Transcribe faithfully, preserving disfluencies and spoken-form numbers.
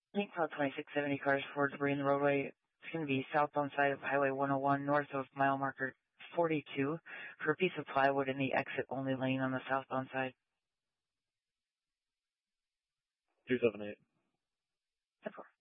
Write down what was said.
Link Cloud twenty-six seventy cars towards Marine roadway. It's going to be southbound side of Highway one oh one, north of mile marker forty-two, for a piece of plywood in the exit-only lane on the southbound side. two seven eight. ten four.